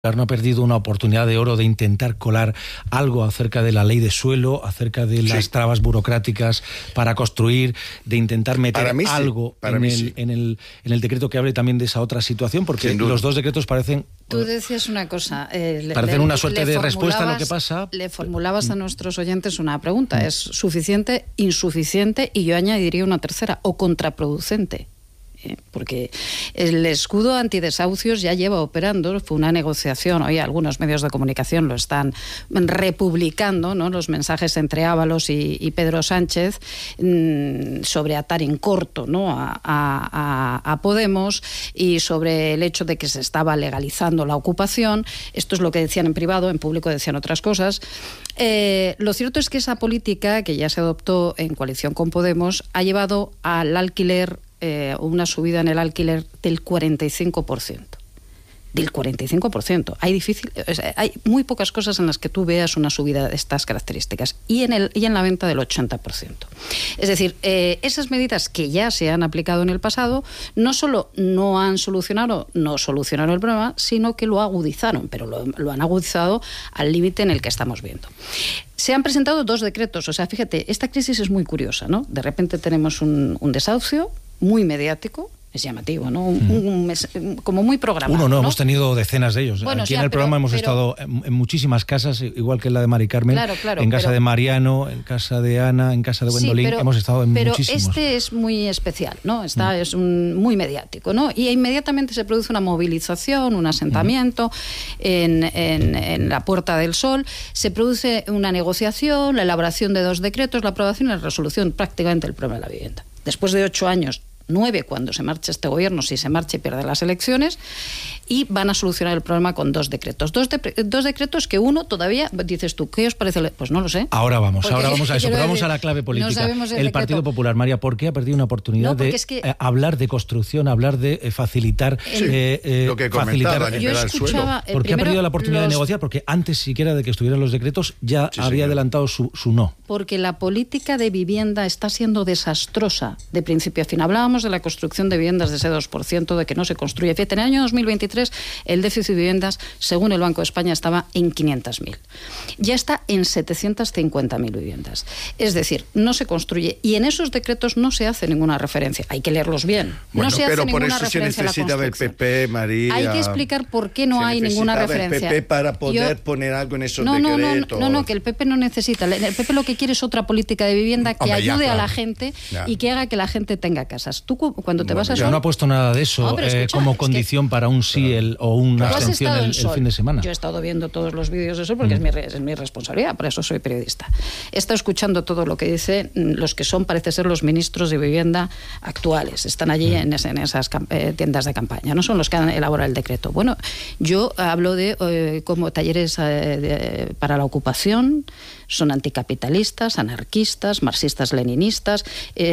no ha perdido una oportunidad de oro de intentar colar algo acerca de la ley de suelo, acerca de las trabas burocráticas para construir, de intentar meter algo en el decreto que hable también de esa otra situación, porque los dos decretos parecen... Tú decías una cosa... parecen una suerte de respuesta a lo que pasa. Le formulabas a nuestros oyentes una pregunta. ¿Es suficiente, insuficiente y yo añadiría una tercera, o contraproducente? Porque el escudo antidesahucios ya lleva operando, fue una negociación, hoy algunos medios de comunicación lo están republicando, ¿no? Los mensajes entre Ábalos y Pedro Sánchez sobre atar en corto, ¿no? a Podemos, y sobre el hecho de que se estaba legalizando la ocupación. Esto es lo que decían en privado, en público decían otras cosas. Lo cierto es que esa política que ya se adoptó en coalición con Podemos ha llevado al alquiler una subida en el alquiler del 45%. Del 45%. Hay muy pocas cosas en las que tú veas una subida de estas características. Y en la venta del 80%. Es decir, esas medidas que ya se han aplicado en el pasado, no solo no solucionaron el problema, sino que lo agudizaron, pero lo han agudizado al límite en el que estamos viendo. Se han presentado 2 decretos. O sea, fíjate, esta crisis es muy curiosa, ¿no? De repente tenemos un desahucio muy mediático, es llamativo, ¿no? Como muy programado. ¿no? Hemos tenido decenas de ellos. Aquí en el programa hemos estado en muchísimas casas, igual que la de Mari Carmen, en casa de Mariano, en casa de Ana, en casa de Gwendolyn, hemos estado en muchísimos. Pero este es muy especial, ¿no? Es muy mediático, ¿no? Y inmediatamente se produce una movilización, un asentamiento en la Puerta del Sol, se produce una negociación, la elaboración de 2 decretos, la aprobación y la resolución prácticamente del problema de la vivienda. Después de 8 años, 9 cuando se marche este gobierno, si se marcha y pierde las elecciones, y van a solucionar el problema con 2 decretos. Dos decretos que uno todavía, dices tú, ¿qué os parece? Pues no lo sé. Ahora vamos a eso, pero vamos a la clave política. El Partido Popular, María, ¿por qué ha perdido una oportunidad de hablar de construcción, hablar de facilitar... lo que comentaba, nivelar el suelo? ¿Por qué ha perdido la oportunidad de negociar? Porque antes siquiera de que estuvieran los decretos ya había adelantado su no. Porque la política de vivienda está siendo desastrosa de principio a fin. Hablábamos de la construcción de viviendas de ese 2%, de que no se construye. Fíjate, en el año 2023 el déficit de viviendas, según el Banco de España, estaba en 500.000. Ya está en 750.000 viviendas. Es decir, no se construye. Y en esos decretos no se hace ninguna referencia. Hay que leerlos bien. Bueno, no se hace ninguna referencia a la construcción. Pero por eso se necesitaba el PP, María. Hay que explicar por qué no hay ninguna referencia. El PP para poder poner algo en esos decretos. No, que el PP no necesita. El PP lo que quiere es otra política de vivienda que ayude a la gente y que haga que la gente tenga casas. Tú cuando te vas a Sol... no ha puesto nada de eso como condición para un sí o una abstención el fin de semana. Yo he estado viendo todos los vídeos de Sol porque es mi responsabilidad, por eso soy periodista. He estado escuchando todo lo que dicen los que son, parece ser, los ministros de vivienda actuales. Están allí en esas tiendas de campaña, no son los que han elaborado el decreto. Bueno, yo hablo de como talleres para la ocupación, son anticapitalistas, anarquistas, marxistas-leninistas,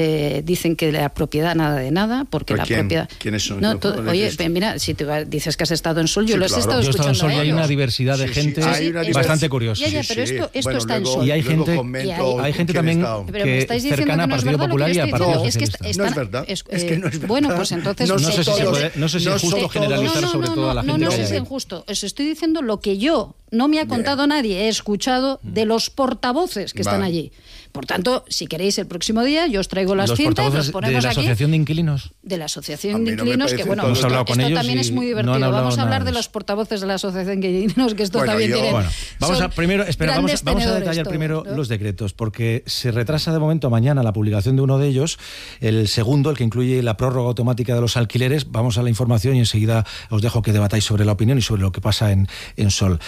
dicen que la propiedad nada de nada, porque la propiedad... ¿Quiénes son? Oye, mira, si tú dices que has estado en Sol, yo los he estado escuchando. Yo he estado en Sol y hay una diversidad de gente bastante curiosa. Pero esto está en Sol. Y hay gente también que cercana al Partido Popular y al Partido Socialista. No es verdad. Es que no es verdad. Bueno, pues entonces... No sé si es justo generalizar sobre toda la gente. No sé si es injusto. Os estoy diciendo lo que yo... No me ha contado nadie, he escuchado de los portavoces que están allí. Por tanto, si queréis el próximo día, yo os traigo las cintas, los ponemos ¿De la aquí. ¿Asociación de Inquilinos? De la Asociación de Inquilinos, que bueno, hemos hablado con esto ellos también es muy divertido. Vamos a hablar de los portavoces de la Asociación de Inquilinos, que esto también tiene... Vamos a detallar primero los decretos, porque se retrasa de momento mañana la publicación de uno de ellos, el segundo, el que incluye la prórroga automática de los alquileres. Vamos a la información y enseguida os dejo que debatáis sobre la opinión y sobre lo que pasa en Sol.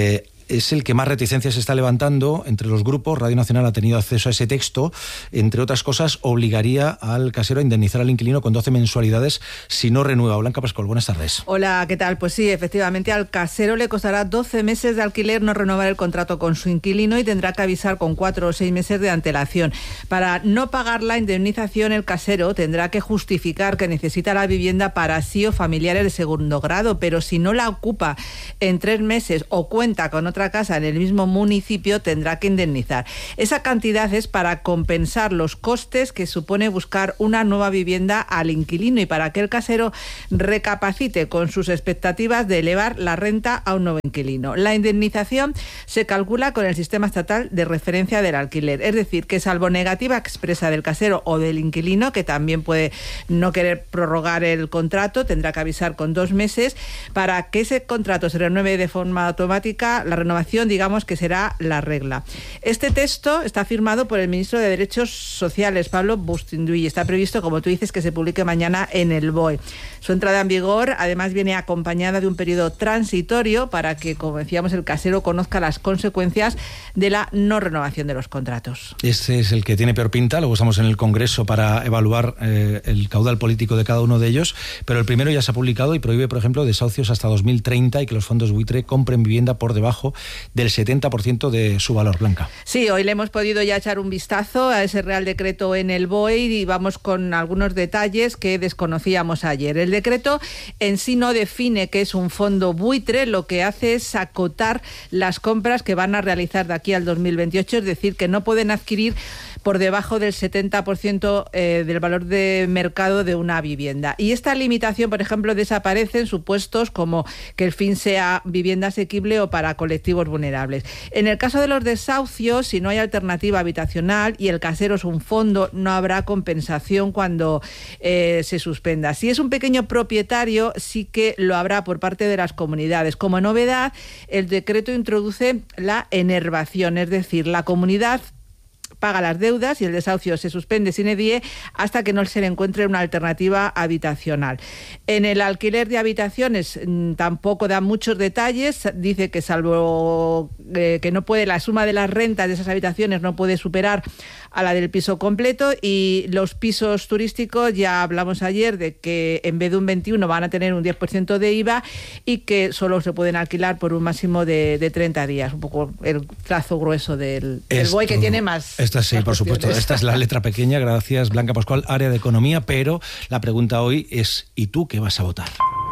Es el que más reticencias está levantando entre los grupos. Radio Nacional ha tenido acceso a ese texto. Entre otras cosas, obligaría al casero a indemnizar al inquilino con 12 mensualidades si no renueva. Blanca Pascual, buenas tardes. Hola, ¿qué tal? Pues sí, efectivamente, al casero le costará 12 meses de alquiler no renovar el contrato con su inquilino y tendrá que avisar con 4 o 6 meses de antelación. Para no pagar la indemnización, el casero tendrá que justificar que necesita la vivienda para sí o familiares de segundo grado, pero si no la ocupa en 3 meses o cuenta con otra otra casa en el mismo municipio tendrá que indemnizar. Esa cantidad es para compensar los costes que supone buscar una nueva vivienda al inquilino y para que el casero recapacite con sus expectativas de elevar la renta a un nuevo inquilino. La indemnización se calcula con el sistema estatal de referencia del alquiler, es decir, que salvo negativa expresa del casero o del inquilino, que también puede no querer prorrogar el contrato, tendrá que avisar con 2 meses, para que ese contrato se renueve de forma automática, la renovación, digamos, que será la regla. Este texto está firmado por el ministro de Derechos Sociales, Pablo Bustinduy, y está previsto, como tú dices, que se publique mañana en el BOE. Su entrada en vigor, además, viene acompañada de un periodo transitorio para que, como decíamos, el casero conozca las consecuencias de la no renovación de los contratos. Este es el que tiene peor pinta. Luego estamos en el Congreso para evaluar el caudal político de cada uno de ellos, pero el primero ya se ha publicado y prohíbe, por ejemplo, desahucios hasta 2030 y que los fondos buitre compren vivienda por debajo del 70% de su valor. Blanca. Sí, hoy le hemos podido ya echar un vistazo a ese Real Decreto en el BOE y vamos con algunos detalles que desconocíamos ayer. El decreto en sí no define qué es un fondo buitre, lo que hace es acotar las compras que van a realizar de aquí al 2028, es decir, que no pueden adquirir por debajo del 70% del valor de mercado de una vivienda. Y esta limitación, por ejemplo, desaparece en supuestos como que el fin sea vivienda asequible o para colectivos vulnerables. En el caso de los desahucios, si no hay alternativa habitacional y el casero es un fondo, no habrá compensación cuando se suspenda. Si es un pequeño propietario, sí que lo habrá por parte de las comunidades. Como novedad, el decreto introduce la enervación, es decir, la comunidad paga las deudas y el desahucio se suspende sine die hasta que no se le encuentre una alternativa habitacional. En el alquiler de habitaciones tampoco da muchos detalles, dice que salvo que no puede, la suma de las rentas de esas habitaciones no puede superar a la del piso completo, y los pisos turísticos ya hablamos ayer de que en vez de un 21 van a tener un 10% de IVA y que solo se pueden alquilar por un máximo de 30 días, un poco el trazo grueso del BOE, que tiene más. Esta sí, por supuesto, esta es la letra pequeña. Gracias, Blanca Pascual, área de Economía, pero la pregunta hoy es ¿y tú qué vas a votar?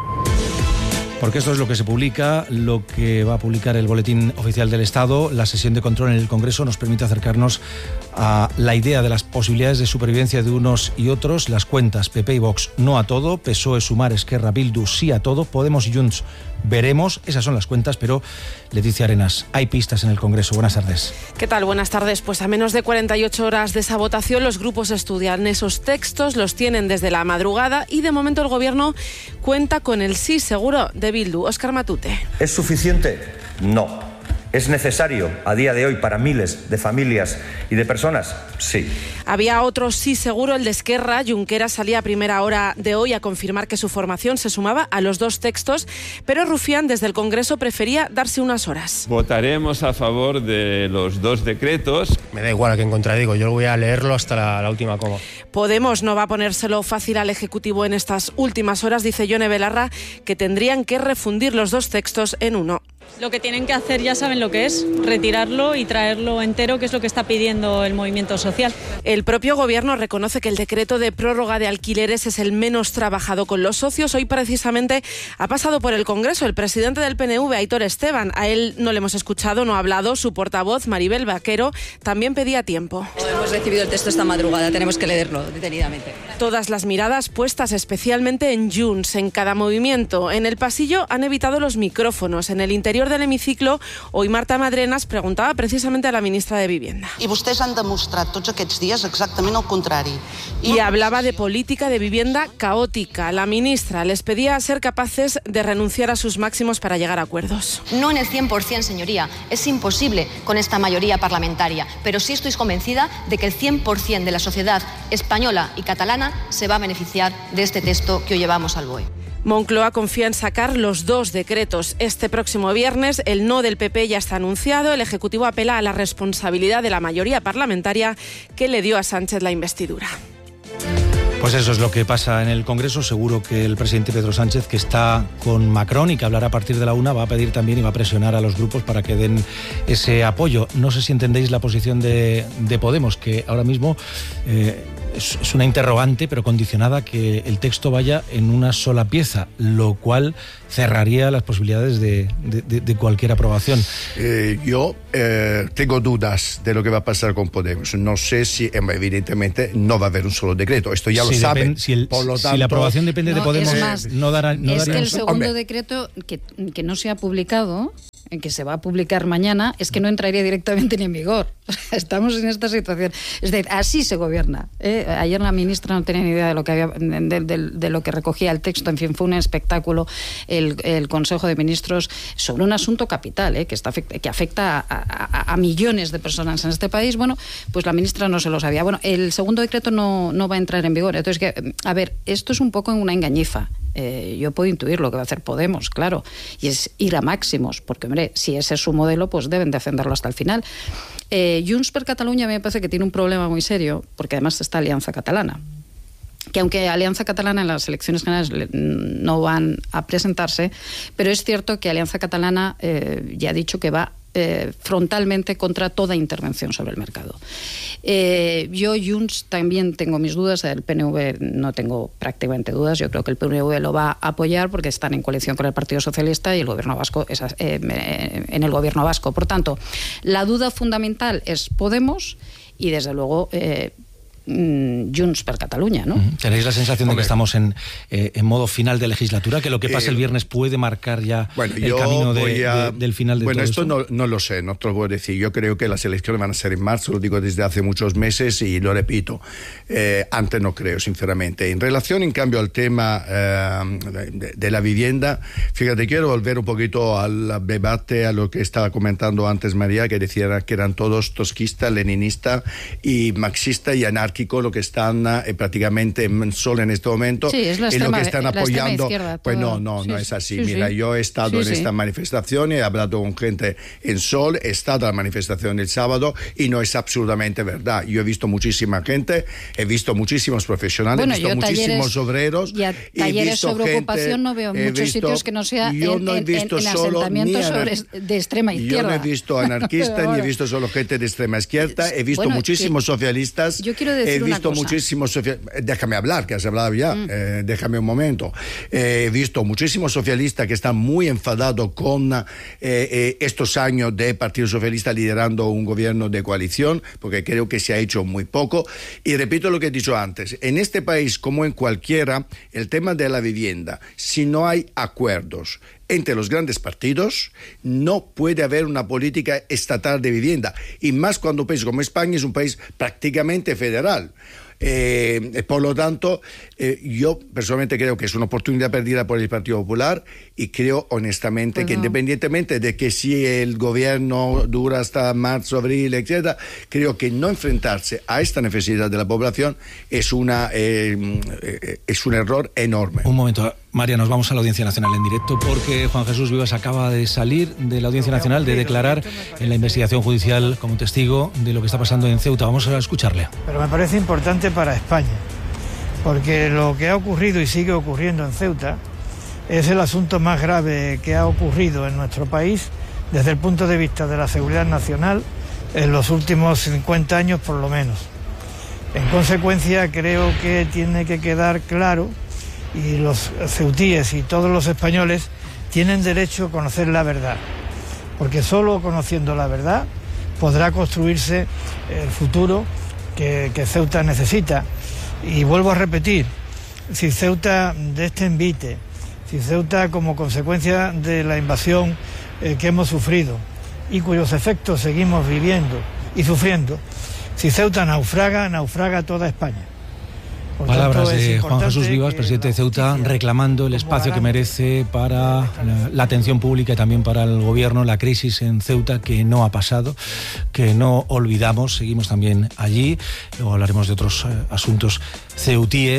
Porque esto es lo que se publica, lo que va a publicar el Boletín Oficial del Estado. La sesión de control en el Congreso nos permite acercarnos a la idea de las posibilidades de supervivencia de unos y otros. Las cuentas PP y Vox no a todo, PSOE, Sumar, Esquerra, Bildu sí a todo, Podemos y Junts veremos. Esas son las cuentas, pero Leticia Arenas, hay pistas en el Congreso. Buenas tardes. ¿Qué tal? Buenas tardes. Pues a menos de 48 horas de esa votación, los grupos estudian esos textos, los tienen desde la madrugada y de momento el Gobierno cuenta con el sí seguro de Bildu. Óscar Matute. ¿Es suficiente? No. ¿Es necesario a día de hoy para miles de familias y de personas? Sí. Había otro sí seguro, el de Esquerra. Junqueras salía a primera hora de hoy a confirmar que su formación se sumaba a los 2 textos, pero Rufián desde el Congreso prefería darse unas horas. Votaremos a favor de los 2 decretos. Me da igual a quién contradigo, yo voy a leerlo hasta la última coma. Podemos no va a ponérselo fácil al Ejecutivo en estas últimas horas, dice Yone Belarra, que tendrían que refundir los 2 textos en uno. Lo que tienen que hacer ya saben lo que es, retirarlo y traerlo entero, que es lo que está pidiendo el movimiento social. El propio Gobierno reconoce que el decreto de prórroga de alquileres es el menos trabajado con los socios. Hoy precisamente ha pasado por el Congreso el presidente del PNV, Aitor Esteban. A él no le hemos escuchado, no ha hablado. Su portavoz, Maribel Vaquero, también pedía tiempo. Hemos recibido el texto esta madrugada, tenemos que leerlo detenidamente. Todas las miradas puestas especialmente en Junts, en cada movimiento. En el pasillo han evitado los micrófonos. En el interior del hemiciclo, hoy Marta Madrenas preguntaba precisamente a la ministra de Vivienda. I vostès han demostrat tots aquests dies exactament el contrari. Y hablaba de política de vivienda caótica. La ministra les pedía ser capaces de renunciar a sus máximos para llegar a acuerdos. No en el 100%, señoría. Es imposible con esta mayoría parlamentaria. Pero sí estoy convencida de que el 100% de la sociedad española y catalana se va a beneficiar de este texto que hoy llevamos al BOE. Moncloa confía en sacar los 2 decretos este próximo viernes. El no del PP ya está anunciado. El Ejecutivo apela a la responsabilidad de la mayoría parlamentaria que le dio a Sánchez la investidura. Pues eso es lo que pasa en el Congreso. Seguro que el presidente Pedro Sánchez, que está con Macron y que hablará a partir de la 1, va a pedir también y va a presionar a los grupos para que den ese apoyo. No sé si entendéis la posición de Podemos, que ahora mismo es una interrogante, pero condicionada a que el texto vaya en una sola pieza, lo cual cerraría las posibilidades de cualquier aprobación. Yo tengo dudas de lo que va a pasar con Podemos. No sé si, evidentemente, no va a haber un solo decreto. Esto ya lo saben. Si la aprobación depende de Podemos, no daría que el segundo decreto que no se ha publicado, que se va a publicar mañana, es que no entraría directamente ni en vigor. Estamos en esta situación. Es decir, así se gobierna. Ayer la ministra no tenía ni idea de lo que había, de lo que recogía el texto. En fin, fue un espectáculo el Consejo de Ministros sobre un asunto capital, que afecta a millones de personas en este país. Bueno, pues la ministra no se lo sabía. Bueno, el segundo decreto no va a entrar en vigor. Entonces, a ver, esto es un poco una engañifa. Yo puedo intuir lo que va a hacer Podemos, claro, y es ir a máximos, porque, hombre, si ese es su modelo, pues deben defenderlo hasta el final. Junts per Catalunya me parece que tiene un problema muy serio, porque además está Alianza Catalana, que aunque Alianza Catalana en las elecciones generales no van a presentarse, pero es cierto que Alianza Catalana ya ha dicho que va frontalmente contra toda intervención sobre el mercado. Yo, Junts, también tengo mis dudas. El PNV no tengo prácticamente dudas. Yo creo que el PNV lo va a apoyar porque están en coalición con el Partido Socialista y el gobierno vasco en el gobierno vasco. Por tanto, la duda fundamental es Podemos y, desde luego, Junts per Catalunya, ¿no? ¿Tenéis la sensación de que estamos en modo final de legislatura? ¿Que lo que pase el viernes puede marcar ya el camino del final de todo esto? Bueno, esto no lo sé, no te lo puedo decir. Yo creo que las elecciones van a ser en marzo, lo digo desde hace muchos meses y lo repito. Antes no creo, sinceramente. En relación, en cambio, al tema de la vivienda, fíjate, quiero volver un poquito al debate, a lo que estaba comentando antes María, que decía que eran todos tosquistas, leninistas y marxistas y anárquicos, lo que están prácticamente solo en este momento, sí, es la extrema, y lo que están apoyando. Izquierda, pues no es así. Mira, yo he estado en esta manifestación, he hablado con gente en Sol, he estado a la manifestación el sábado y no es absolutamente verdad. Yo he visto muchísima gente, he visto muchísimos profesionales, he visto muchísimos obreros. Y talleres sobre ocupación no veo en muchos sitios que no sea en asentamientos de extrema izquierda. Yo no he visto anarquistas ni he visto solo gente de extrema izquierda, he visto muchísimos socialistas. Yo quiero decir he visto muchísimos socialistas. Déjame hablar, que has hablado ya. Déjame un momento. He visto muchísimos socialistas que están muy enfadados con estos años de Partido Socialista liderando un gobierno de coalición, porque creo que se ha hecho muy poco. Y repito lo que he dicho antes. En este país, como en cualquiera, el tema de la vivienda, si no hay acuerdos entre los grandes partidos, no puede haber una política estatal de vivienda. Y más cuando un país como España es un país prácticamente federal. Por lo tanto, yo personalmente creo que es una oportunidad perdida por el Partido Popular y creo honestamente que independientemente de que si el gobierno dura hasta marzo, abril, etcétera, creo que no enfrentarse a esta necesidad de la población es un error enorme. Un momento, María, nos vamos a la Audiencia Nacional en directo porque Juan Jesús Vivas acaba de salir de la Audiencia Nacional, de declarar en la investigación judicial como testigo de lo que está pasando en Ceuta. Vamos a escucharle. Pero me parece importante para España, porque lo que ha ocurrido y sigue ocurriendo en Ceuta es el asunto más grave que ha ocurrido en nuestro país desde el punto de vista de la seguridad nacional en los últimos 50 años por lo menos. En consecuencia, creo que tiene que quedar claro, y los ceutíes y todos los españoles tienen derecho a conocer la verdad, porque solo conociendo la verdad podrá construirse el futuro que Ceuta necesita. Y vuelvo a repetir, si Ceuta de este envite, si Ceuta como consecuencia de la invasión que hemos sufrido y cuyos efectos seguimos viviendo y sufriendo, si Ceuta naufraga toda España. Palabras de Juan Jesús Vivas, presidente de Ceuta, reclamando el espacio que merece para la atención pública y también para el gobierno, la crisis en Ceuta que no ha pasado, que no olvidamos, seguimos también allí. Luego hablaremos de otros asuntos ceutíes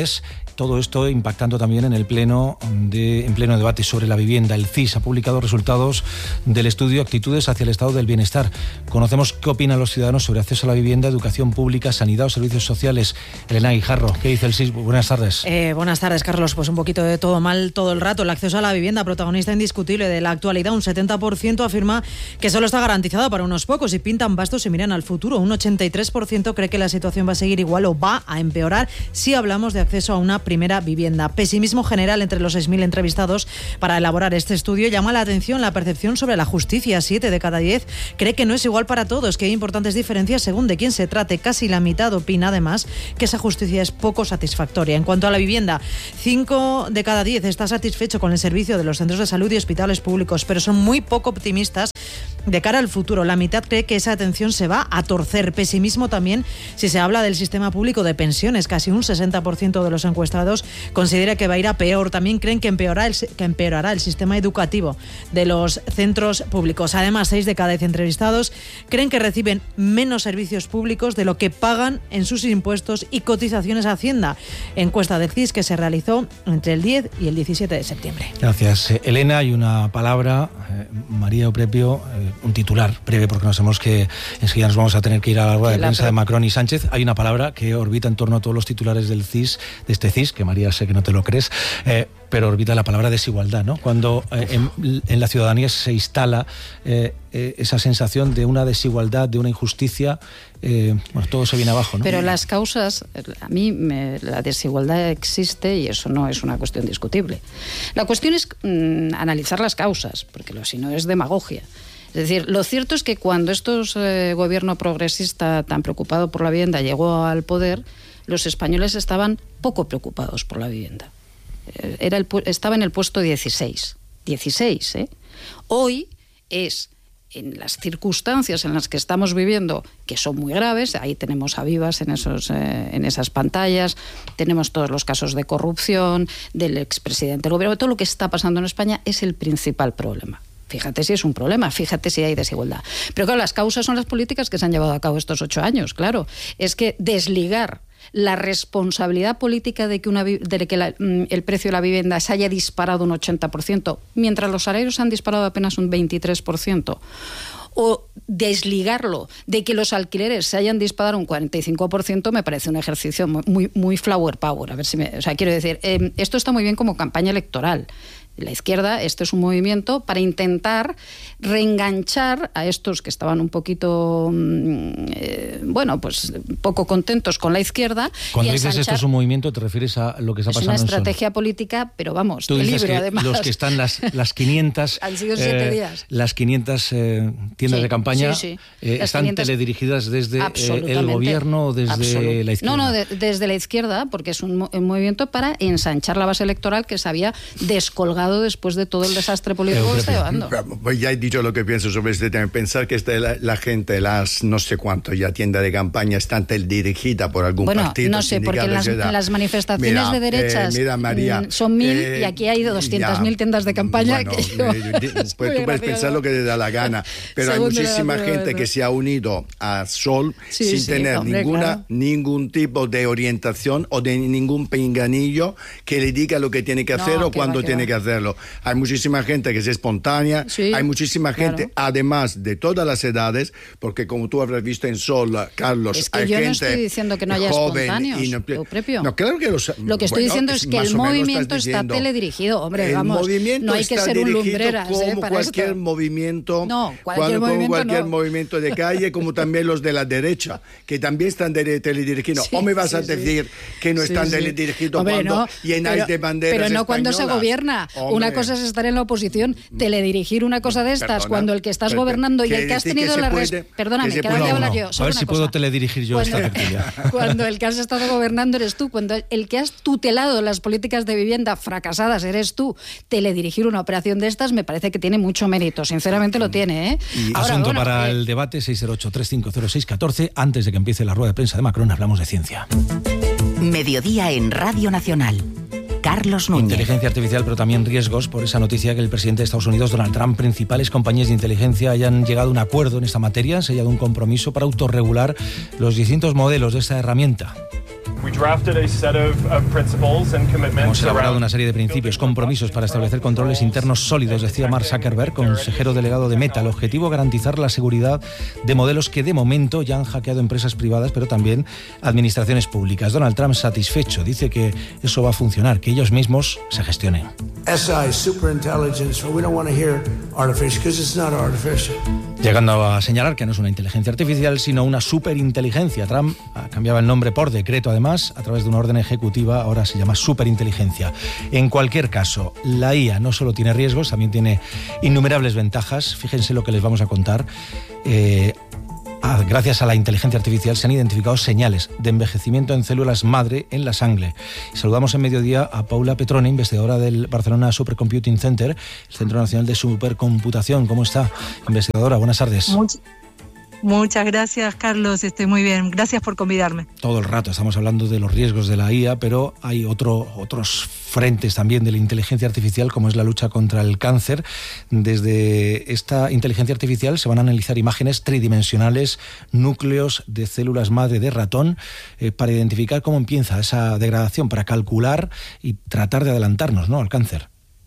todo esto impactando también en pleno debate sobre la vivienda. El CIS ha publicado resultados del estudio Actitudes hacia el estado del bienestar. Conocemos qué opinan los ciudadanos sobre acceso a la vivienda, educación pública, sanidad o servicios sociales. Elena Guijarro, ¿qué dice el CIS? Buenas tardes. Buenas tardes, Carlos. Pues un poquito de todo mal todo el rato. El acceso a la vivienda, protagonista indiscutible de la actualidad. Un 70% afirma que solo está garantizado para unos pocos y pintan bastos y miran al futuro. Un 83% cree que la situación va a seguir igual o va a empeorar si hablamos de acceso a una primera vivienda. Pesimismo general entre los 6.000 entrevistados para elaborar este estudio. Llama la atención la percepción sobre la justicia. 7 de cada 10 cree que no es igual para todos, que hay importantes diferencias según de quién se trate. Casi la mitad opina además que esa justicia es poco satisfactoria. En cuanto a la vivienda, 5 de cada 10 está satisfecho con el servicio de los centros de salud y hospitales públicos, pero son muy poco optimistas de cara al futuro. La mitad cree que esa atención se va a torcer. Pesimismo también si se habla del sistema público de pensiones. Casi un 60% de los encuestados considera que va a ir a peor. También creen que empeorará el sistema educativo de los centros públicos. Además, 6 de cada 10 entrevistados creen que reciben menos servicios públicos de lo que pagan en sus impuestos y cotizaciones a Hacienda. Encuesta del CIS que se realizó entre el 10 y el 17 de septiembre. Gracias, Elena. Hay una palabra, María Oprepio, un titular breve, porque nos sabemos que enseguida nos vamos a tener que ir a la rueda de prensa de Macron y Sánchez. Hay una palabra que orbita en torno a todos los titulares del CIS, de este CIS, que María, sé que no te lo crees, pero orbita la palabra desigualdad, ¿no? Cuando en la ciudadanía se instala esa sensación de una desigualdad, de una injusticia, todo se viene abajo, ¿no? Pero las causas, la desigualdad existe y eso no es una cuestión discutible. La cuestión es analizar las causas, porque si no es demagogia. Es decir, lo cierto es que cuando gobierno progresista tan preocupado por la vivienda llegó al poder, los españoles estaban poco preocupados por la vivienda. Estaba en el puesto 16. 16, ¿eh? Hoy es, en las circunstancias en las que estamos viviendo, que son muy graves, ahí tenemos a vivas en esas pantallas, tenemos todos los casos de corrupción, del expresidente del gobierno, todo lo que está pasando en España es el principal problema. Fíjate si es un problema, fíjate si hay desigualdad. Pero claro, las causas son las políticas que se han llevado a cabo estos 8 años, claro. Es que desligar la responsabilidad política de que el precio de la vivienda se haya disparado un 80%, mientras los salarios han disparado apenas un 23%, o desligarlo de que los alquileres se hayan disparado un 45%, me parece un ejercicio muy, muy flower power. Quiero decir, esto está muy bien como campaña electoral. La izquierda, este es un movimiento para intentar reenganchar a estos que estaban un poquito, poco contentos con la izquierda. Cuando dices esto es un movimiento, ¿te refieres a lo que está pasando en Es una estrategia política, pero vamos, tú dices que además. Los que están las 500 han sido 7 días. Las 500 tiendas de campaña están 500... teledirigidas desde el gobierno o desde la izquierda. No, desde la izquierda, porque es un movimiento para ensanchar la base electoral que se había descolgado después de todo el desastre político que está llevando. Pues ya he dicho lo que pienso sobre este tema. Pensar que la gente, las no sé cuánto ya tiendas de campaña están dirigida por algún partido. No sé, porque en las manifestaciones de derechas María, son 1.000 y aquí hay 200.000 tiendas de campaña. Pues tú puedes pensar lo que te da la gana, pero hay muchísima gente que se ha unido a Sol sin tener ningún tipo de orientación o de ningún pinganillo que le diga lo que tiene que hacer o cuándo tiene que hacerlo. Hay muchísima gente que es espontánea, hay muchísima gente, además de todas las edades, porque como tú habrás visto en Sol, Carlos, es que hay yo gente no estoy diciendo que no haya espontáneos, no, claro que lo que estoy diciendo es que el movimiento está teledirigido, hombre, vamos, no hay que ser un lumbreras como cualquier esto. Movimiento, cualquier movimiento de calle, como también los de la derecha, que también están teledirigidos. ¿O me vas a decir que no están teledirigidos cuando llenáis de banderas pero no españolas? Cuando se gobierna. Una cosa es estar en la oposición, teledirigir una cosa de estas, cuando el que estás gobernando y el que has tenido la perdóname, que ahora voy a hablar yo. A ver si puedo teledirigir yo esta tertulia. Cuando el que has estado gobernando eres tú, cuando el que has tutelado las políticas de vivienda fracasadas eres tú, teledirigir una operación de estas me parece que tiene mucho mérito, sinceramente lo tiene, ¿eh? Y asunto para el debate, 608-3506-14. Antes de que empiece la rueda de prensa de Macron, hablamos de ciencia. Mediodía en Radio Nacional. Carlos Núñez. Inteligencia artificial, pero también riesgos por esa noticia que el presidente de Estados Unidos, Donald Trump, principales compañías de inteligencia hayan llegado a un acuerdo en esta materia, han sellado un compromiso para autorregular los distintos modelos de esta herramienta. Hemos elaborado una serie de principios, compromisos para establecer controles internos sólidos, decía Mark Zuckerberg, consejero delegado de Meta. El objetivo, garantizar la seguridad de modelos que de momento ya han hackeado empresas privadas, pero también administraciones públicas. Donald Trump satisfecho, dice que eso va a funcionar, que ellos mismos se gestionen. Llegando a señalar que no es una inteligencia artificial, sino una superinteligencia. Trump cambiaba el nombre por decreto, además, a través de una orden ejecutiva, ahora se llama superinteligencia. En cualquier caso, la IA no solo tiene riesgos, también tiene innumerables ventajas. Fíjense lo que les vamos a contar. Gracias a la inteligencia artificial se han identificado señales de envejecimiento en células madre en la sangre. Saludamos en mediodía a Paula Petrone, investigadora del Barcelona Supercomputing Center, el Centro Nacional de Supercomputación. ¿Cómo está, investigadora? Buenas tardes. Muchas gracias, Carlos. Estoy muy bien. Gracias por convidarme. Todo el rato estamos hablando de los riesgos de la IA, pero hay otros frentes también de la inteligencia artificial, como es la lucha contra el cáncer. Desde esta inteligencia artificial se van a analizar imágenes tridimensionales, núcleos de células madre de ratón, para identificar cómo empieza esa degradación, para calcular y tratar de adelantarnos, ¿no?, al cáncer.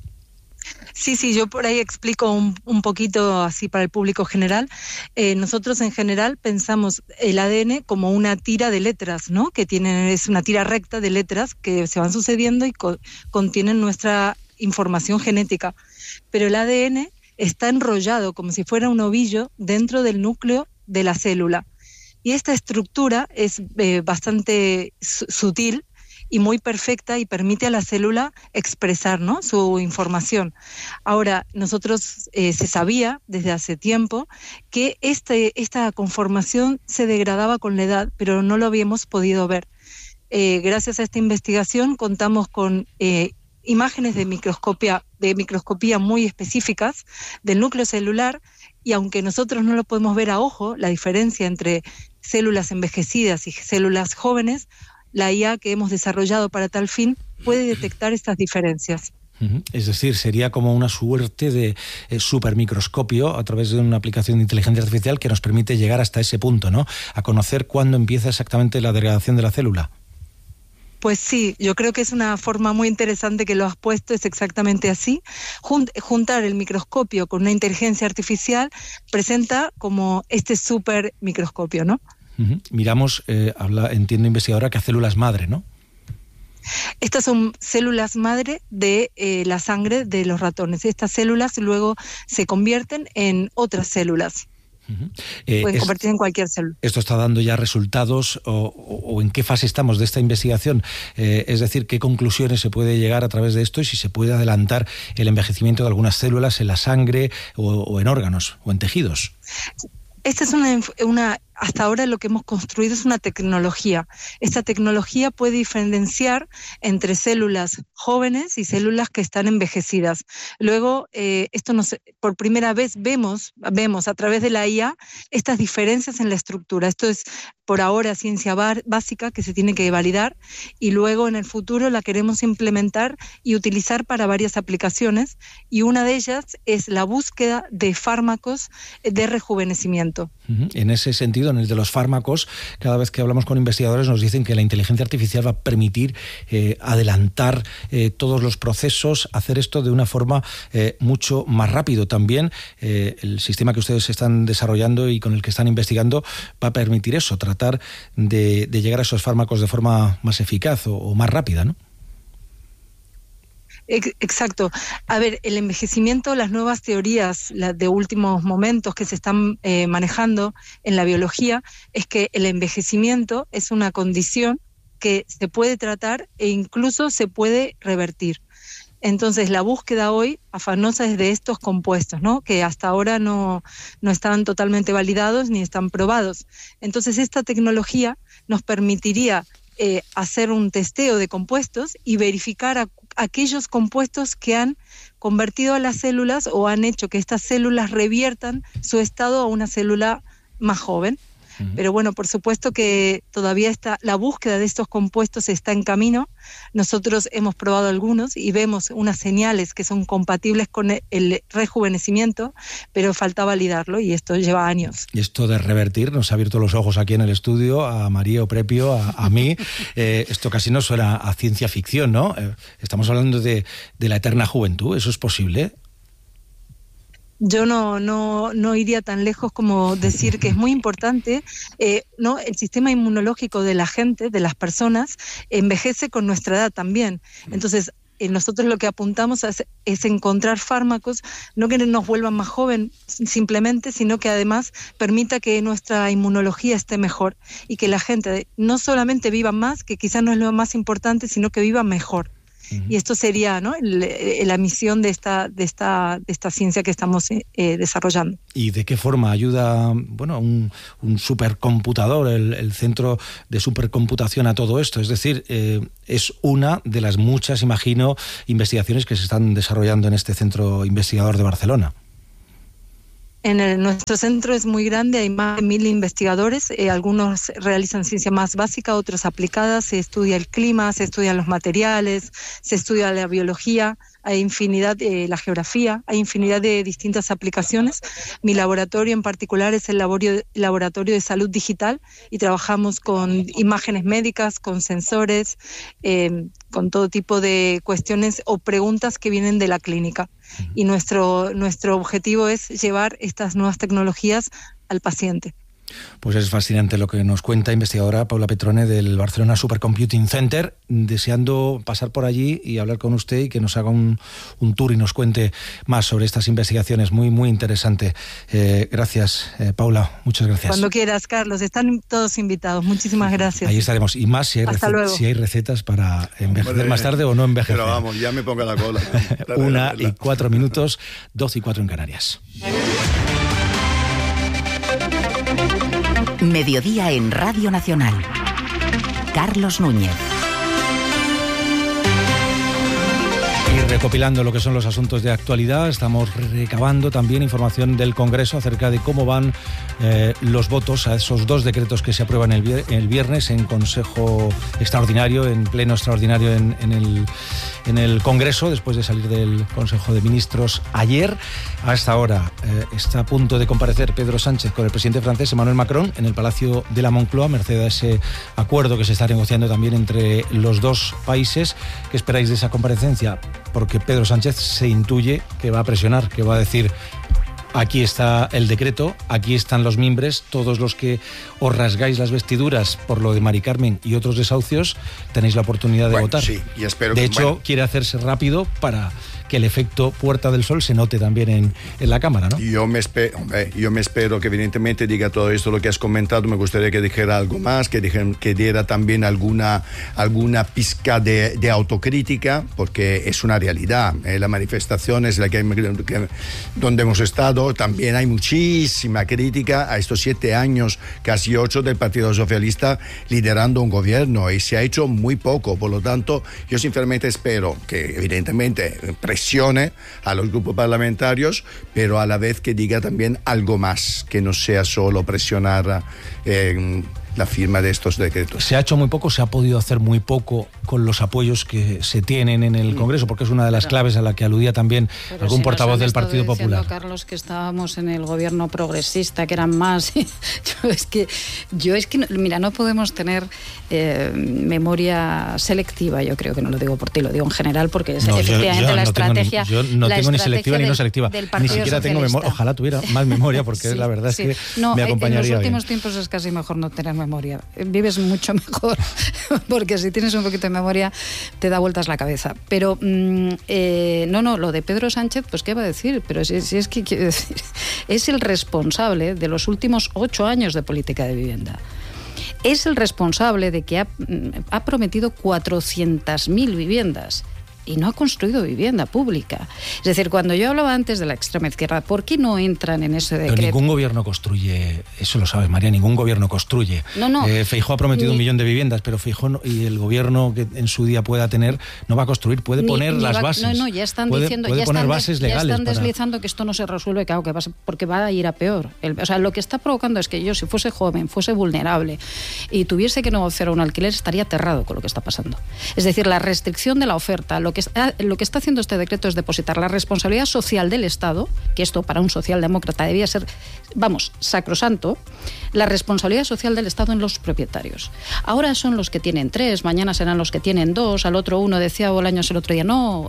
Sí, yo por ahí explico un poquito así para el público general. Nosotros en general pensamos el ADN como una tira de letras, ¿no? Es una tira recta de letras que se van sucediendo y contienen nuestra información genética. Pero el ADN está enrollado como si fuera un ovillo dentro del núcleo de la célula. Y esta estructura es bastante sutil y muy perfecta y permite a la célula expresar, ¿no?, su información. Ahora, nosotros se sabía desde hace tiempo que esta conformación se degradaba con la edad, pero no lo habíamos podido ver. Gracias a esta investigación contamos con imágenes de microscopía muy específicas del núcleo celular, y aunque nosotros no lo podemos ver a ojo, la diferencia entre células envejecidas y células jóvenes, la IA que hemos desarrollado para tal fin puede detectar estas diferencias. Es decir, sería como una suerte de supermicroscopio a través de una aplicación de inteligencia artificial que nos permite llegar hasta ese punto, ¿no?, a conocer cuándo empieza exactamente la degradación de la célula. Pues sí, yo creo que es una forma muy interesante que lo has puesto, es exactamente así. Juntar el microscopio con una inteligencia artificial presenta como este supermicroscopio, ¿no? Miramos, entiendo, investigadora, que a células madre, ¿no? Estas son células madre de la sangre de los ratones. Estas células luego se convierten en otras células. Pueden convertir en cualquier célula. ¿Esto está dando ya resultados o en qué fase estamos de esta investigación? Es decir, ¿qué conclusiones se puede llegar a través de esto y si se puede adelantar el envejecimiento de algunas células en la sangre o en órganos o en tejidos? Esta es hasta ahora lo que hemos construido es una tecnología. Esta tecnología puede diferenciar entre células jóvenes y células que están envejecidas. Luego, por primera vez vemos a través de la IA estas diferencias en la estructura. Esto es por ahora ciencia básica que se tiene que validar, y luego en el futuro la queremos implementar y utilizar para varias aplicaciones, y una de ellas es la búsqueda de fármacos de rejuvenecimiento. En ese sentido, en el de los fármacos, cada vez que hablamos con investigadores nos dicen que la inteligencia artificial va a permitir adelantar todos los procesos, hacer esto de una forma mucho más rápido. También el sistema que ustedes están desarrollando y con el que están investigando va a permitir eso, tratar de llegar a esos fármacos de forma más eficaz o más rápida, ¿no? Exacto. A ver, el envejecimiento, las nuevas teorías de últimos momentos que se están manejando en la biología, es que el envejecimiento es una condición que se puede tratar e incluso se puede revertir. Entonces, la búsqueda hoy afanosa es de estos compuestos, ¿no?, que hasta ahora no están totalmente validados ni están probados. Entonces, esta tecnología nos permitiría hacer un testeo de compuestos y verificar aquellos compuestos que han convertido a las células o han hecho que estas células reviertan su estado a una célula más joven. Pero bueno, por supuesto que todavía la búsqueda de estos compuestos está en camino. Nosotros hemos probado algunos y vemos unas señales que son compatibles con el rejuvenecimiento, pero falta validarlo y esto lleva años. Y esto de revertir nos ha abierto los ojos aquí en el estudio, a María Oprepio, a mí. Esto casi no suena a ciencia ficción, ¿no? Estamos hablando de la eterna juventud. ¿Eso es posible? Yo no iría tan lejos como decir que es muy importante, ¿no? El sistema inmunológico de la gente, de las personas, envejece con nuestra edad también. Entonces, nosotros lo que apuntamos es encontrar fármacos, no que nos vuelvan más joven simplemente, sino que además permita que nuestra inmunología esté mejor y que la gente no solamente viva más, que quizás no es lo más importante, sino que viva mejor. Y esto sería, ¿no?, la misión de esta ciencia que estamos desarrollando. ¿Y de qué forma ayuda, bueno, un supercomputador, el centro de supercomputación a todo esto? Es decir, es una de las muchas, imagino, investigaciones que se están desarrollando en este centro investigador de Barcelona. Nuestro centro es muy grande, hay más de 1.000 investigadores, algunos realizan ciencia más básica, otros aplicadas, se estudia el clima, se estudian los materiales, se estudia la biología, hay infinidad, la geografía, hay infinidad de distintas aplicaciones. Mi laboratorio en particular es el laboratorio de salud digital y trabajamos con imágenes médicas, con sensores, con todo tipo de cuestiones o preguntas que vienen de la clínica. Y nuestro objetivo es llevar estas nuevas tecnologías al paciente. Pues es fascinante lo que nos cuenta investigadora Paula Petrone del Barcelona Supercomputing Center, deseando pasar por allí y hablar con usted y que nos haga un tour y nos cuente más sobre estas investigaciones. Muy, muy interesante. Gracias, Paula, muchas gracias. Cuando quieras, Carlos, están todos invitados. Muchísimas gracias. Ahí estaremos. Y más si hay recetas para envejecer más tarde o no envejecer. Pero vamos, ya me pongo la cola. 1:04, 12:04 en Canarias. Mediodía en Radio Nacional. Carlos Núñez. Y recopilando lo que son los asuntos de actualidad, estamos recabando también información del Congreso acerca de cómo van los votos a esos 2 decretos que se aprueban el viernes en Consejo Extraordinario, en Pleno Extraordinario en el Congreso, después de salir del Consejo de Ministros ayer. Hasta ahora está a punto de comparecer Pedro Sánchez con el presidente francés Emmanuel Macron en el Palacio de la Moncloa, merced a ese acuerdo que se está negociando también entre los dos países. ¿Qué esperáis de esa comparecencia? Porque Pedro Sánchez se intuye que va a presionar, que va a decir: aquí está el decreto, aquí están los mimbres, todos los que os rasgáis las vestiduras por lo de Mari Carmen y otros desahucios, tenéis la oportunidad de votar. Sí, y espero de hecho, quiere hacerse rápido para que el efecto Puerta del Sol se note también en la Cámara, ¿no? Yo me espero que evidentemente diga todo esto lo que has comentado. Me gustaría que dijera algo más, que diera también alguna pizca de autocrítica, porque es una realidad. La manifestación es la donde hemos estado. También hay muchísima crítica a estos 7 años, casi 8, del Partido Socialista liderando un gobierno, y se ha hecho muy poco. Por lo tanto, yo sinceramente espero que evidentemente presione a los grupos parlamentarios, pero a la vez que diga también algo más, que no sea solo presionar la firma de estos decretos. Se ha hecho muy poco, se ha podido hacer muy poco con los apoyos que se tienen en el Congreso, porque es una de las claves a la que aludía también algún portavoz del Partido Popular. Carlos, que estábamos en el gobierno progresista, que eran más. yo es que mira, no podemos tener memoria selectiva. Yo creo que no lo digo por ti, lo digo en general, porque es efectivamente la estrategia. Yo no tengo ni selectiva ni no selectiva, ni siquiera tengo memoria. Ojalá tuviera más memoria, porque la verdad es que me acompañaría. En los últimos tiempos es casi mejor no tener memoria. Vives mucho mejor, porque si tienes un poquito de memoria te da vueltas la cabeza. Pero lo de Pedro Sánchez, pues qué va a decir, pero si es que quiero decir, es el responsable de los últimos 8 años de política de vivienda. Es el responsable de que ha prometido 400.000 viviendas. y no ha construido vivienda pública. Es decir, cuando yo hablaba antes de la extrema izquierda, ¿por qué no entran en ese decreto? Pero ningún gobierno construye, eso lo sabes, María, ningún gobierno construye. No. Feijóo ha prometido 1 millón de viviendas, pero Feijóo y el gobierno que en su día pueda tener no va a construir, puede poner las bases. No, ya están diciendo, puede poner bases legales. Ya están deslizando que esto no se resuelve, claro, porque va a ir a peor. O sea, lo que está provocando es que yo, si fuese joven, fuese vulnerable y tuviese que negociar un alquiler, estaría aterrado con lo que está pasando. Es decir, la restricción de la oferta, lo que está haciendo este decreto es depositar la responsabilidad social del Estado, que esto para un socialdemócrata debía ser, sacrosanto, la responsabilidad social del Estado en los propietarios. Ahora son los que tienen 3, mañana serán los que tienen 2, al otro 1, decía Bolaños el otro día, no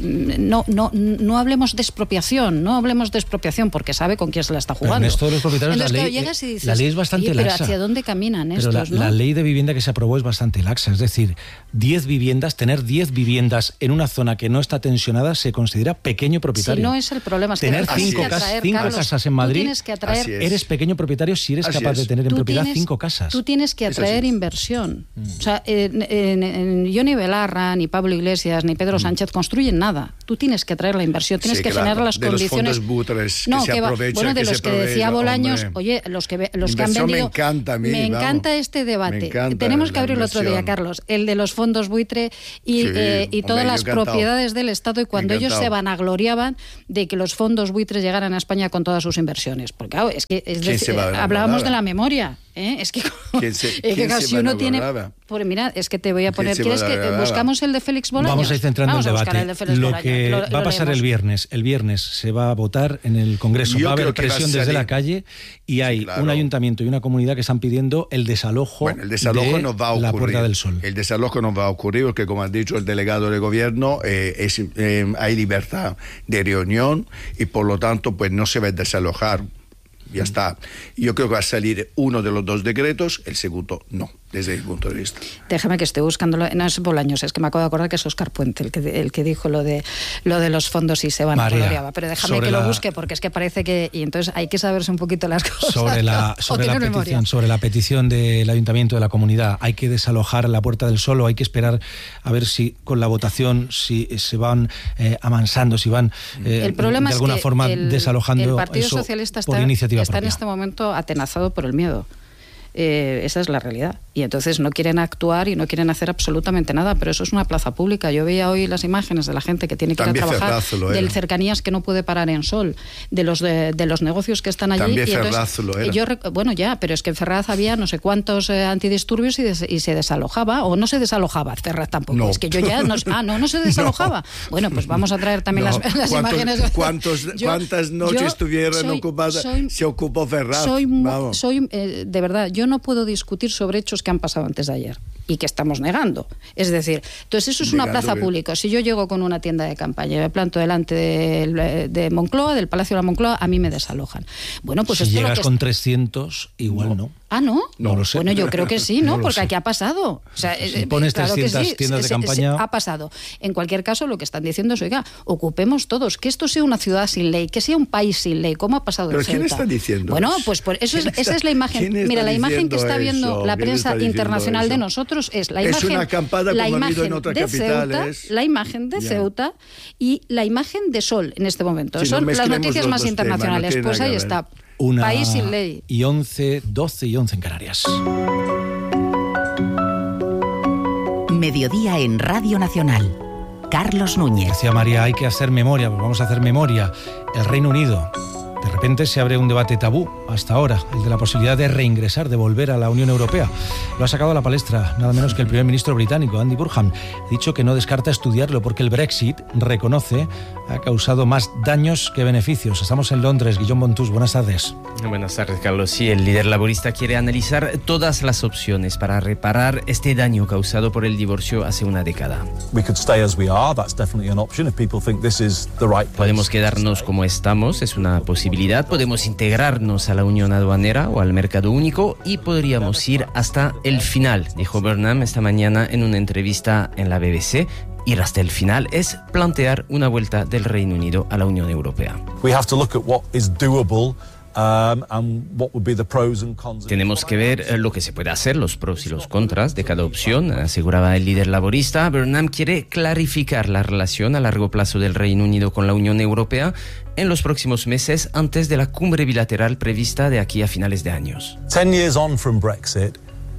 hablemos de expropiación, porque sabe con quién se la está jugando. Pero en esto de los propietarios, entonces, la ley es bastante laxa. Pero ¿hacia dónde caminan pero estos? La ley de vivienda que se aprobó es bastante laxa, es decir, tener 10 viviendas en una zona que no está tensionada se considera pequeño propietario. Si no es el problema, es tener 5 casas en Madrid, eres pequeño propietario si eres capaz de tener en propiedad 5 casas. Tú tienes que atraer inversión. O sea, yo ni Belarra, ni Pablo Iglesias, ni Pedro Sánchez construyen nada. Tú tienes que atraer la inversión, tienes que generar las condiciones. Los fondos buitres que se aprovechan, de los que decía Bolaños, oye, los que han vendido. Me encanta a mí, me encanta este debate. Tenemos que abrir otro día, Carlos, el de los fondos buitre y todas las propiedades del Estado, y cuando ellos se vanagloriaban de que los fondos buitres llegaran a España con todas sus inversiones. Porque claro, hablábamos de la memoria. Es que si uno tiene... Pues mira, es que te voy a poner... ¿Quieres que buscamos el de Félix Bolaños? Vamos a ir centrando el debate. Lo que va a pasar el viernes se va a votar en el Congreso. Va a haber presión desde la calle y hay un ayuntamiento y una comunidad que están pidiendo el desalojo, de nos va a ocurrir. La Puerta del Sol. El desalojo nos va a ocurrir porque, como ha dicho el delegado del gobierno, hay libertad de reunión y por lo tanto pues no se va a desalojar. Ya está. Yo creo que va a salir uno de los 2 decretos, el segundo no, desde mi punto de vista. Déjame que esté buscándolo. No es Bolaños, es que me acabo de acordar que es Óscar Puente el que dijo lo de los fondos y se van a gloriar. Pero déjame que lo busque, porque es que parece que... Y entonces hay que saberse un poquito las cosas. Sobre la petición del ayuntamiento, de la comunidad, hay que desalojar la Puerta del Sol, o hay que esperar a ver si con la votación si se van amansando, si van el problema de alguna forma desalojando. El Partido Socialista está en este momento atenazado por el miedo. Esa es la realidad. Y entonces no quieren actuar y no quieren hacer absolutamente nada, pero eso es una plaza pública. Yo veía hoy las imágenes de la gente que tiene que ir a trabajar, del Cercanías que no puede parar en Sol, de los negocios que están allí. También y Ferraz lo era. Bueno, ya, pero es que en Ferraz había no sé cuántos antidisturbios y se desalojaba, o no se desalojaba Ferraz tampoco. No. Es que yo ya... No se desalojaba. No. Bueno, pues vamos a traer también las imágenes. ¿Cuántas noches estuvieron ocupadas? Se ocupó Ferraz. De verdad, yo no puedo discutir sobre hechos que han pasado antes de ayer y que estamos negando. Es decir, entonces eso es una plaza pública. Si yo llego con una tienda de campaña y me planto delante de Moncloa, del Palacio de la Moncloa, a mí me desalojan. Bueno, pues si llegas con 300, igual no. ¿Ah, no? No lo sé. Bueno, yo creo que sí, ¿no? Porque aquí ha pasado. O sea, si pones 300 tiendas de campaña... Ha pasado. En cualquier caso, lo que están diciendo es, oiga, ocupemos todos, que esto sea una ciudad sin ley, que sea un país sin ley, ¿cómo ha pasado en Ceuta? ¿Pero quién está diciendo Bueno, pues esa es la imagen. Mira, la imagen que está viendo la prensa internacional de nosotros es la imagen, una acampada como ha habido en otras capitales. La imagen de Ceuta y la imagen de Sol en este momento. Son las noticias más internacionales. Pues ahí está. País sin ley. Y 11, 12 y 11 en Canarias. Mediodía en Radio Nacional. Carlos Núñez. Decía María, hay que hacer memoria, pues vamos a hacer memoria. El Reino Unido. De repente se abre un debate tabú hasta ahora, el de la posibilidad de reingresar, de volver a la Unión Europea. Lo ha sacado a la palestra nada menos que el primer ministro británico, Andy Burnham. Ha dicho que no descarta estudiarlo porque el Brexit, reconoce, ha causado más daños que beneficios. Estamos en Londres. Guillaume Bontus, buenas tardes. Buenas tardes, Carlos. Sí, el líder laborista quiere analizar todas las opciones para reparar este daño causado por el divorcio hace una década. Podemos quedarnos como estamos, es una posibilidad. Podemos integrarnos a la Unión Aduanera o al Mercado Único y podríamos ir hasta el final, dijo Burnham esta mañana en una entrevista en la BBC. Ir hasta el final es plantear una vuelta del Reino Unido a la Unión Europea. Tenemos que ver lo que se puede hacer, los pros y los contras de cada opción, aseguraba el líder laborista. Burnham quiere clarificar la relación a largo plazo del Reino Unido con la Unión Europea en los próximos meses antes de la cumbre bilateral prevista de aquí a finales de años. 10 years on from Brexit.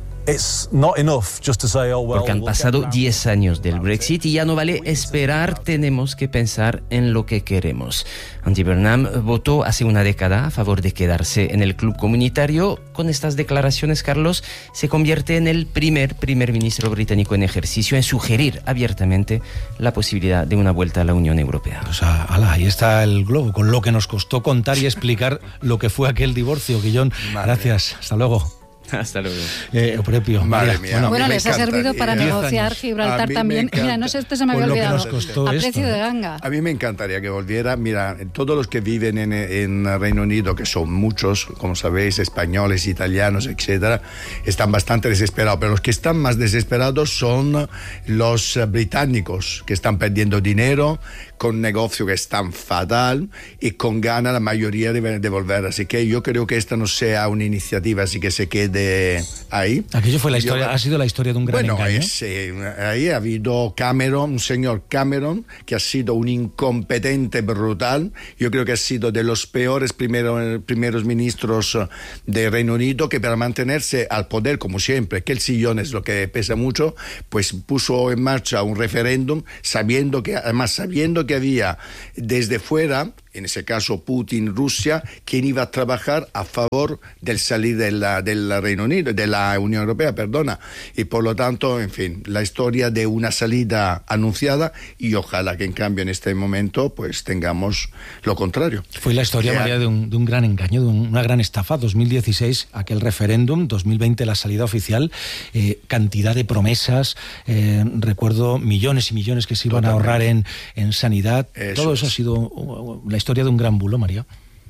Porque han pasado 10 años del Brexit y ya no vale esperar, tenemos que pensar en lo que queremos. Andy Burnham votó hace una década a favor de quedarse en el club comunitario. Con estas declaraciones, Carlos se convierte en el primer ministro británico en ejercicio en sugerir abiertamente la posibilidad de una vuelta a la Unión Europea. Pues ahí está el globo, con lo que nos costó contar y explicar lo que fue aquel divorcio. Guillón, gracias, hasta luego. Hasta luego. Prepio, madre mía. Bueno, les ha servido para negociar Gibraltar también. Mira, no sé, esto se me había olvidado. A precio de ganga. A mí me encantaría que volviera. Mira, todos los que viven en Reino Unido, que son muchos, como sabéis, españoles, italianos, etcétera, están bastante desesperados. Pero los que están más desesperados son los británicos, que están perdiendo dinero, con negocios que están fatal y con ganas la mayoría de volver. Así que yo creo que esta no sea una iniciativa así que se quede ahí. Aquello fue ha sido la historia de un gran engaño. Ahí ha habido un señor Cameron, que ha sido un incompetente brutal. Yo creo que ha sido de los peores primeros ministros de Reino Unido, que para mantenerse al poder, como siempre, que el sillón es lo que pesa mucho, pues puso en marcha un referéndum, sabiendo que había desde fuera, en ese caso Putin, Rusia, quien iba a trabajar a favor del salir del Reino Unido, de la Unión Europea, y por lo tanto, en fin, la historia de una salida anunciada, y ojalá que en cambio en este momento pues tengamos lo contrario. Fue la historia, María, de un gran engaño, de una gran estafa. 2016, aquel referéndum, 2020 la salida oficial, cantidad de promesas, recuerdo millones y millones que se iban a ahorrar en sanidad. Todo eso ha sido la historia de un gran bulo, María.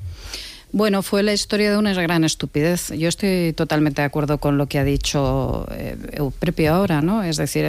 Bueno, fue la historia de una gran estupidez. Yo estoy totalmente de acuerdo con lo que ha dicho Prepio ahora, ¿no? Es decir,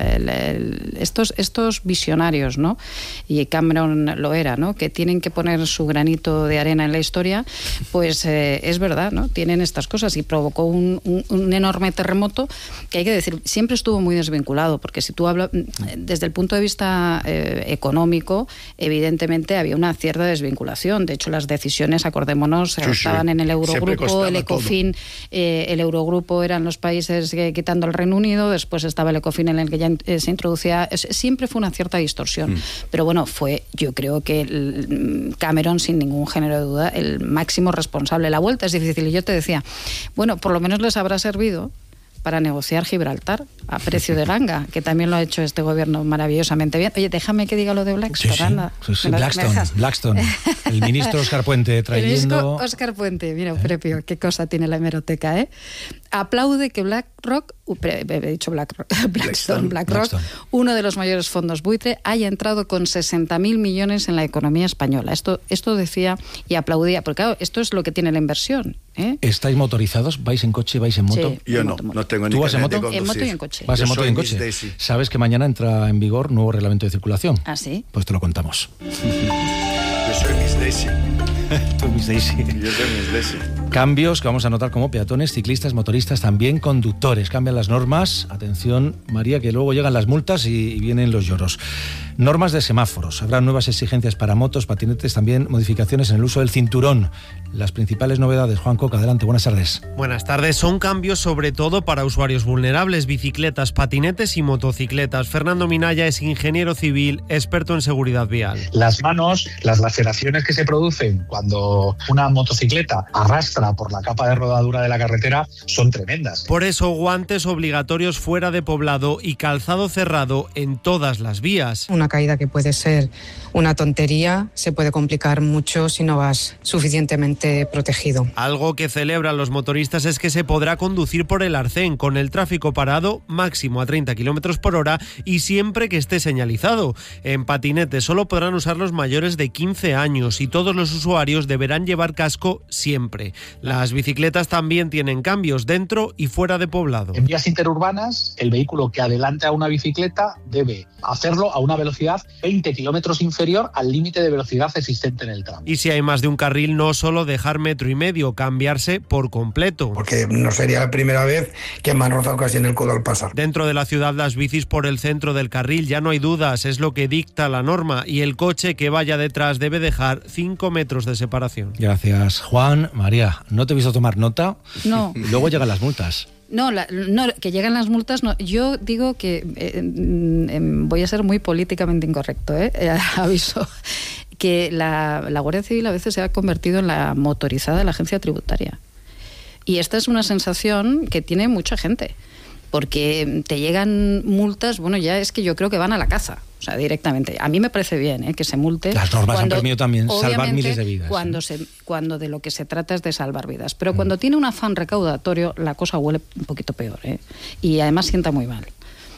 estos visionarios, ¿no? Y Cameron lo era, ¿no? Que tienen que poner su granito de arena en la historia, pues es verdad, ¿no? Tienen estas cosas y provocó un enorme terremoto que, hay que decir, siempre estuvo muy desvinculado, porque si tú hablas desde el punto de vista económico, evidentemente había una cierta desvinculación. De hecho, las decisiones, acordémonos, estaban en el Eurogrupo, el Ecofin, el Eurogrupo eran los países quitando el Reino Unido, después estaba el Ecofin en el que ya se introducía, siempre fue una cierta distorsión, pero bueno, yo creo que Cameron, sin ningún género de duda, el máximo responsable. La vuelta es difícil, y yo te decía, bueno, por lo menos les habrá servido para negociar Gibraltar a precio de ganga, que también lo ha hecho este gobierno maravillosamente bien. Oye, déjame que diga lo de Blackstone, anda. Sí, Blackstone. El ministro Óscar Puente trayendo... El ministro Óscar Puente, mira, Prepio, qué cosa tiene la hemeroteca, ¿eh? Aplaude que BlackRock, Blackstone, uno de los mayores fondos buitre, haya entrado con 60.000 millones en la economía española. Esto decía y aplaudía, porque claro, esto es lo que tiene la inversión, ¿eh? ¿Estáis motorizados? ¿Vais en coche? ¿Vais en moto? Sí, yo no tengo ni. ¿Tú vas en moto? En moto y en coche. Vas en moto y en coche. ¿Sabes que mañana entra en vigor nuevo reglamento de circulación? ¿Ah, sí? Pues te lo contamos. Yo soy Miss Daisy. Tú, Miss Daisy. Yo soy Miss Daisy. Cambios que vamos a notar como peatones, ciclistas, motoristas, también conductores. Cambian las normas. Atención, María, que luego llegan las multas y vienen los lloros. Normas de semáforos. Habrá nuevas exigencias para motos, patinetes, también modificaciones en el uso del cinturón. Las principales novedades. Juan Coca, adelante, buenas tardes. Buenas tardes. Son cambios sobre todo para usuarios vulnerables, bicicletas, patinetes y motocicletas. Fernando Minaya es ingeniero civil, experto en seguridad vial. Las manos, las laceraciones que se producen cuando una motocicleta arrastra por la capa de rodadura de la carretera son tremendas. Por eso, guantes obligatorios fuera de poblado y calzado cerrado en todas las vías. Una caída que puede ser una tontería se puede complicar mucho si no vas suficientemente protegido. Algo que celebran los motoristas es que se podrá conducir por el arcén con el tráfico parado máximo a 30 km por hora y siempre que esté señalizado. En patinete solo podrán usar los mayores de 15 años y todos los usuarios usuarios deberán llevar casco siempre. Las bicicletas también tienen cambios dentro y fuera de poblado. En vías interurbanas, el vehículo que adelante a una bicicleta debe hacerlo a una velocidad 20 kilómetros inferior al límite de velocidad existente en el tramo. Y si hay más de un carril, no solo dejar 1,5 metros, cambiarse por completo. Porque no sería la primera vez que me han rozado casi en el codo al pasar. Dentro de la ciudad, las bicis por el centro del carril ya no hay dudas, es lo que dicta la norma, y el coche que vaya detrás debe dejar 5 metros de separación. Gracias, Juan. María, no te he visto tomar nota. No. Luego llegan las multas. No, que llegan las multas, no. Yo digo que voy a ser muy políticamente incorrecto, aviso, que la Guardia Civil a veces se ha convertido en la motorizada de la agencia tributaria. Y esta es una sensación que tiene mucha gente, porque te llegan multas, bueno, ya es que yo creo que van a la caza, o sea, directamente. A mí me parece bien que se multe. Las normas han permitido también salvar miles de vidas. Cuando de lo que se trata es de salvar vidas. Pero cuando tiene un afán recaudatorio, la cosa huele un poquito peor, y además sienta muy mal.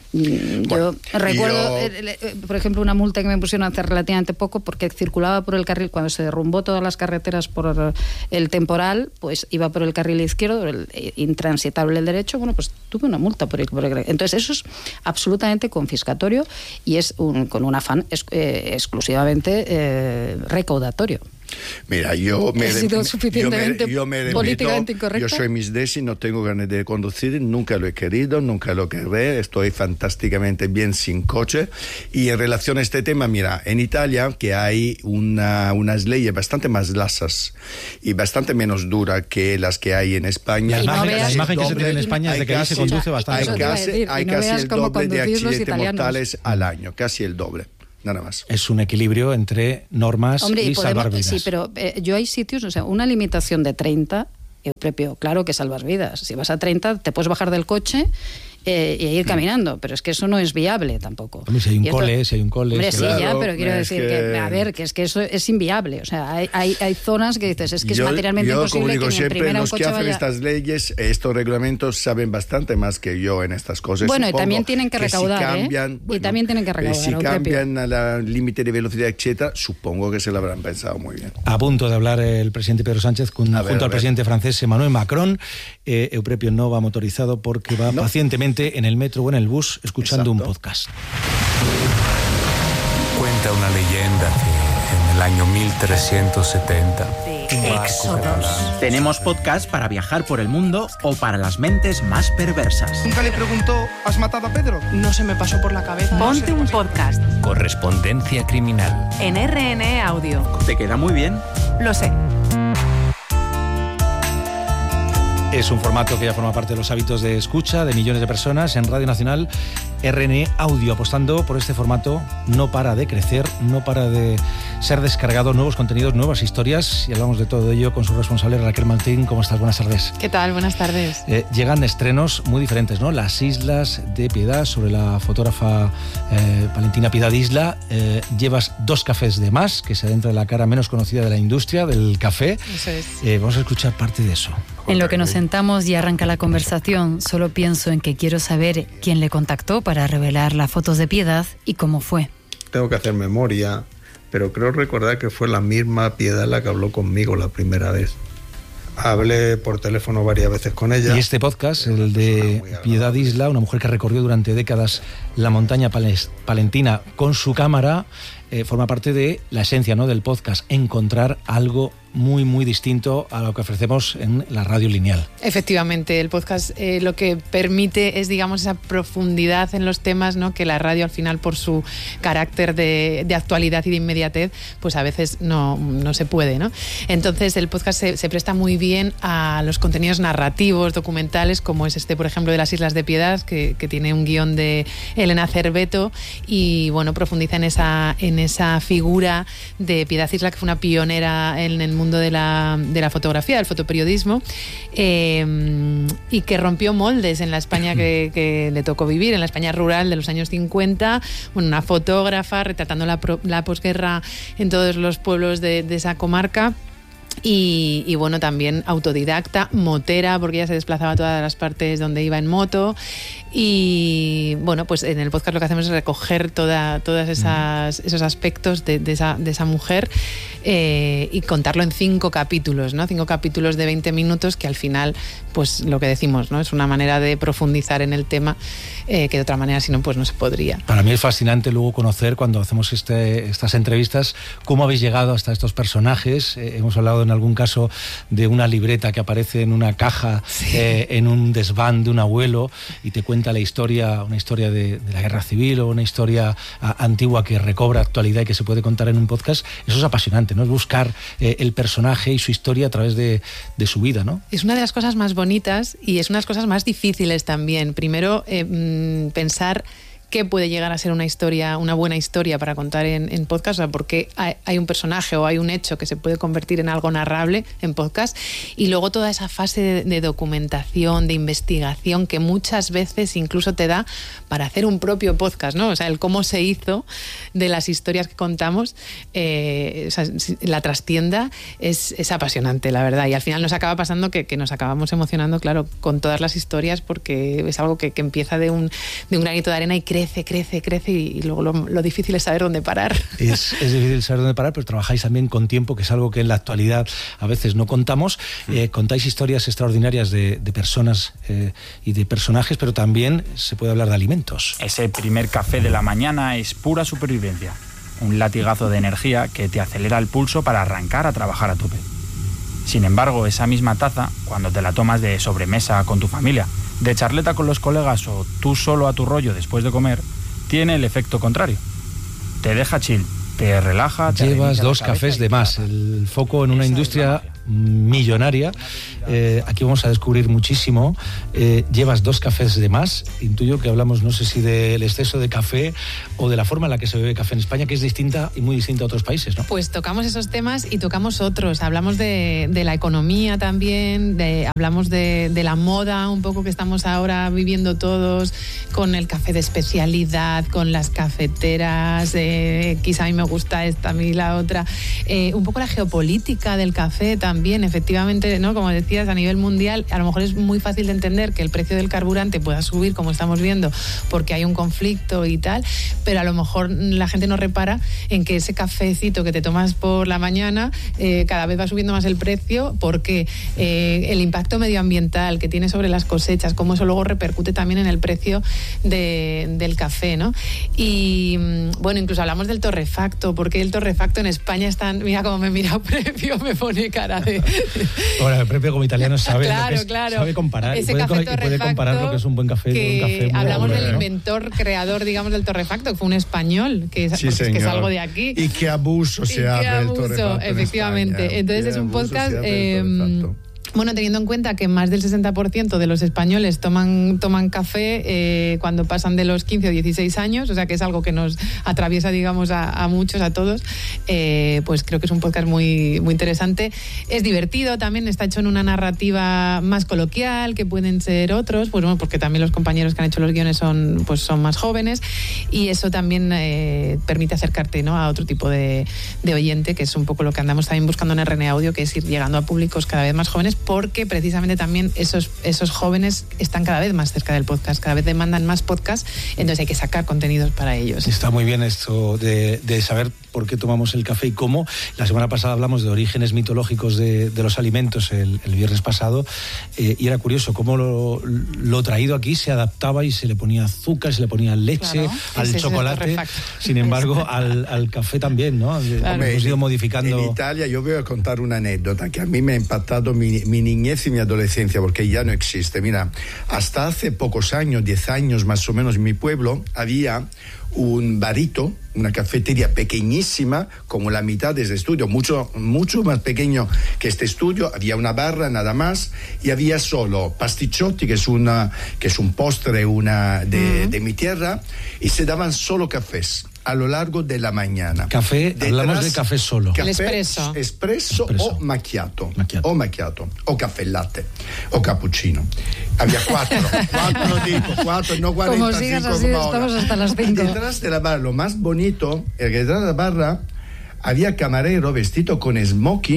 Yo recuerdo, por ejemplo, una multa que me pusieron hace relativamente poco porque circulaba por el carril, cuando se derrumbó todas las carreteras por el temporal, pues iba por el carril izquierdo, el intransitable el derecho, bueno, pues tuve una multa por el carril. Entonces eso es absolutamente confiscatorio y es con un afán exclusivamente recaudatorio. Mira, yo me políticamente incorrecta. Yo soy mis desi, no tengo ganas de conducir, nunca lo he querido, nunca lo querré, estoy fantásticamente bien sin coche. Y en relación a este tema, mira, en Italia que hay unas leyes bastante más laxas y bastante menos duras que las que hay en España. La imagen que se tiene en España es de que ahí se conduce bastante. Hay casi el doble de accidentes mortales al año, casi el doble. Nada más. Es un equilibrio entre normas y salvar vidas. Sí, pero yo hay sitios, o sea, una limitación de 30, claro que salvas vidas. Si vas a 30, te puedes bajar del coche y ir caminando, pero es que eso no es viable tampoco. Hombre, si hay un cole... Hombre, sí, claro, ya, pero quiero decir que eso es inviable. O sea, hay zonas que dices, es que es materialmente imposible que ni en primera un coche vaya... Los que hacen estas leyes, estos reglamentos, saben bastante más que yo en estas cosas. Bueno, y también tienen que recaudar, y también tienen que recaudar. Si cambian al límite de velocidad, etcétera, supongo que se lo habrán pensado muy bien. A punto de hablar el presidente Pedro Sánchez junto al presidente francés Emmanuel Macron. Euprepio no va motorizado porque va pacientemente en el metro o en el bus escuchando un podcast. Cuenta una leyenda que en el año 1370... Éxodos. Tenemos podcast para viajar por el mundo o para las mentes más perversas. ¿Nunca le preguntó, ¿has matado a Pedro? No se me pasó por la cabeza. Ponte un podcast. Correspondencia criminal. En RN Audio. ¿Te queda muy bien? Lo sé. Es un formato que ya forma parte de los hábitos de escucha de millones de personas en Radio Nacional. RN Audio, apostando por este formato, no para de crecer, no para de ser descargado, nuevos contenidos, nuevas historias, y hablamos de todo ello con su responsable Raquel Martín. ¿Cómo estás? Buenas tardes. ¿Qué tal? Buenas tardes. Llegan estrenos muy diferentes, ¿no? Las Islas de Piedad, sobre la fotógrafa Valentina Piedad Isla. Llevas 2 cafés de más, que se adentra en la cara menos conocida de la industria del café. Eso es. Vamos a escuchar parte de eso. En lo que nos sentamos y arranca la conversación, solo pienso en que quiero saber quién le contactó para revelar las fotos de Piedad y cómo fue. Tengo que hacer memoria, pero creo recordar que fue la misma Piedad la que habló conmigo la primera vez. Hablé por teléfono varias veces con ella. Y este podcast, el de Piedad Isla, una mujer que recorrió durante décadas la montaña palentina con su cámara, forma parte de la esencia, ¿no?, del podcast, encontrar algo muy, muy distinto a lo que ofrecemos en la radio lineal. Efectivamente, el podcast lo que permite es, digamos, esa profundidad en los temas, ¿no?, que la radio al final, por su carácter de actualidad y de inmediatez, pues a veces no se puede, ¿no? Entonces el podcast se presta muy bien a los contenidos narrativos, documentales, como es este, por ejemplo, de las Islas de Piedad, que tiene un guión de Elena Cerveto, y bueno, profundiza en esa figura de Piedad Isla, que fue una pionera en el mundo de la fotografía, del fotoperiodismo, y que rompió moldes en la España que le tocó vivir, en la España rural de los años 50, bueno, una fotógrafa retratando la posguerra en todos los pueblos de esa comarca. Y bueno, también autodidacta, motera, porque ella se desplazaba a todas las partes donde iba en moto. Y bueno, pues en el podcast lo que hacemos es recoger todas esos aspectos de esa mujer y contarlo en 5 capítulos, ¿no? 5 capítulos de 20 minutos que al final, pues lo que decimos, ¿no? Es una manera de profundizar en el tema que de otra manera, si no, pues no se podría. Para mí es fascinante luego conocer, cuando hacemos estas entrevistas, cómo habéis llegado hasta estos personajes. Hemos hablado en algún caso de una libreta que aparece en una caja, en un desván de un abuelo, y te cuenta una historia de la guerra civil, o una historia antigua que recobra actualidad y que se puede contar en un podcast. Eso es apasionante, ¿no? Es buscar el personaje y su historia a través de su vida, ¿no? Es una de las cosas más bonitas y es una de las cosas más difíciles también. Primero, pensar qué puede llegar a ser una buena historia para contar en podcast, o sea, porque hay un personaje o hay un hecho que se puede convertir en algo narrable en podcast, y luego toda esa fase de documentación, de investigación, que muchas veces incluso te da para hacer un propio podcast, ¿no? O sea, el cómo se hizo de las historias que contamos, o sea, la trastienda es apasionante, la verdad, y al final nos acaba pasando que nos acabamos emocionando, claro, con todas las historias, porque es algo que empieza de un granito de arena y crece y luego lo difícil es saber dónde parar. Es difícil saber dónde parar, pero trabajáis también con tiempo, que es algo que en la actualidad a veces no contamos. Contáis historias extraordinarias de personas y de personajes, pero también se puede hablar de alimentos. Ese primer café de la mañana es pura supervivencia. Un latigazo de energía que te acelera el pulso para arrancar a trabajar a tope. Sin embargo, esa misma taza, cuando te la tomas de sobremesa con tu familia, de charleta con los colegas o tú solo a tu rollo después de comer, tiene el efecto contrario. Te deja chill, te relaja, te llevas 2 cafés de más. El foco en una industria millonaria. Aquí vamos a descubrir muchísimo. Llevas 2 cafés de más. Intuyo que hablamos, no sé si del exceso de café o de la forma en la que se bebe café en España, que es distinta y muy distinta a otros países, ¿no? Pues tocamos esos temas y tocamos otros. Hablamos de la economía también, hablamos de la moda un poco que estamos ahora viviendo todos, con el café de especialidad, con las cafeteras, quizá a mí me gusta esta, a mí la otra. Un poco la geopolítica del café también, efectivamente, ¿no? Como decías, a nivel mundial, a lo mejor es muy fácil de entender que el precio del carburante pueda subir, como estamos viendo, porque hay un conflicto y tal, pero a lo mejor la gente no repara en que ese cafecito que te tomas por la mañana cada vez va subiendo más el precio, porque el impacto medioambiental que tiene sobre las cosechas, cómo eso luego repercute también en el precio del café, ¿no? Y bueno, incluso hablamos del torrefacto, porque el torrefacto en España está, mira cómo me mira Prepio, me pone cara de... Ahora, Prepio como italiano sabe, claro. Sabe comparar, ese puede comparar lo que es un buen café de un café muy hablamos bueno, del ¿no? inventor, creador, digamos, del torrefacto, que fue un español, que es algo de aquí. Y qué abuso se hace del torrefacto, efectivamente. Entonces es un podcast... Bueno, teniendo en cuenta que más del 60% de los españoles toman café cuando pasan de los 15 o 16 años, o sea que es algo que nos atraviesa, digamos, a muchos, a todos, pues creo que es un podcast muy, muy interesante. Es divertido también, está hecho en una narrativa más coloquial que pueden ser otros, pues bueno, porque también los compañeros que han hecho los guiones son más jóvenes, y eso también permite acercarte, ¿no?, a otro tipo de oyente, que es un poco lo que andamos también buscando en RN Audio, que es ir llegando a públicos cada vez más jóvenes, porque precisamente también esos jóvenes están cada vez más cerca del podcast, cada vez demandan más podcast, entonces hay que sacar contenidos para ellos. Está muy bien esto de saber por qué tomamos el café y cómo. La semana pasada hablamos de orígenes mitológicos de los alimentos el viernes pasado, y era curioso cómo lo traído aquí se adaptaba y se le ponía azúcar, se le ponía leche, al chocolate, sin embargo al café también, ¿no? Claro. Hemos ido modificando. En Italia yo voy a contar una anécdota que a mí me ha impactado mi niñez y mi adolescencia, porque ya no existe. Mira, hasta hace pocos años, 10 años más o menos, en mi pueblo había un barito, una cafetería pequeñísima, como la mitad de este estudio, mucho más pequeño que este estudio. Había una barra nada más y había solo pasticcioti, que es un postre de mi tierra, y se daban solo cafés a lo largo de la mañana. Café, hablamos de café solo. Café, espresso. Espresso o macchiato, o caffè latte, o cappuccino. Había 4 tipos, no 45 como sigas así, como estamos ahora. hasta las 5. Detrás de la barra, lo más bonito, detrás de la barra había camarero vestido con smoking,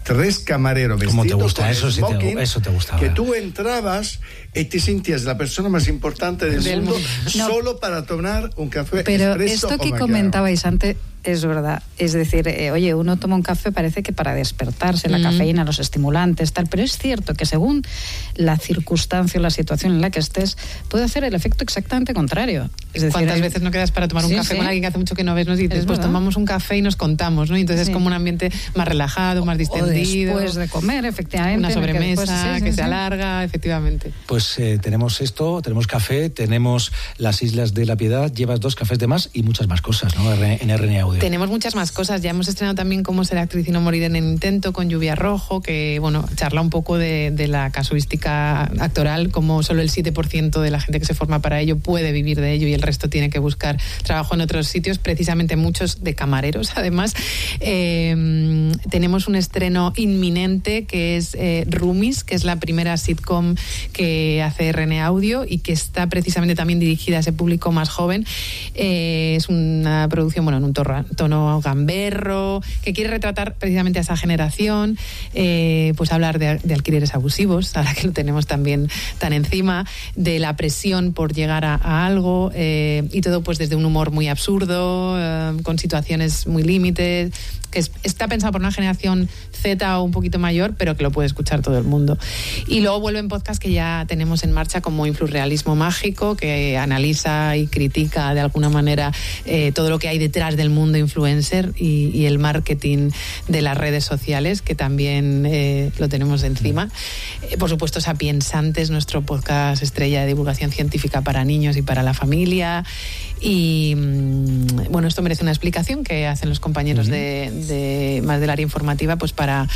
3 camareros vestidos ¿Cómo te gusta? con Eso, smoking, eso te gustaba. que tú entrabas y te sentías la persona más importante del mundo solo para tomar un café pero expreso. Esto que comentabais antes es verdad. Es decir, oye, uno toma un café, parece que para despertarse, la cafeína, los estimulantes, tal, pero es cierto que según la circunstancia o la situación en la que estés, puede hacer el efecto exactamente contrario. Es decir, ¿cuántas veces no quedas para tomar un café con alguien que hace mucho que no ves? Nos dices, pues tomamos un café y nos contamos, ¿no? Y entonces es como un ambiente más relajado, más distendido. O después de comer, efectivamente. Una sobremesa que se alarga, efectivamente. Pues tenemos esto, tenemos café, tenemos las Islas de la Piedad, llevas 2 cafés de más y muchas más cosas, ¿no? En RNA Audio. Tenemos muchas más cosas. Ya hemos estrenado también Cómo ser actriz y no morir en el intento con Lluvia Rojo, que bueno, charla un poco de la casuística actoral, como solo el 7% de la gente que se forma para ello puede vivir de ello y el resto tiene que buscar trabajo en otros sitios, precisamente muchos de camareros. Además, tenemos un estreno inminente que es Roomies, que es la primera sitcom que hace RNA Audio y que está precisamente también dirigida a ese público más joven. Es una producción, bueno, en un tono gamberro, que quiere retratar precisamente a esa generación, pues hablar de alquileres abusivos, ahora que lo tenemos también tan encima, de la presión por llegar a algo, y todo pues desde un humor muy absurdo, con situaciones muy límites, que está pensado por una generación Z o un poquito mayor, pero que lo puede escuchar todo el mundo. Y luego vuelven podcasts que ya tenemos en marcha, como Influrealismo Mágico, que analiza y critica de alguna manera todo lo que hay detrás del mundo influencer y el marketing de las redes sociales, que también lo tenemos encima. Por supuesto, Sapiensantes, nuestro podcast estrella de divulgación científica para niños y para la familia. Y bueno, esto merece una explicación que hacen los compañeros de más del área informativa, pues para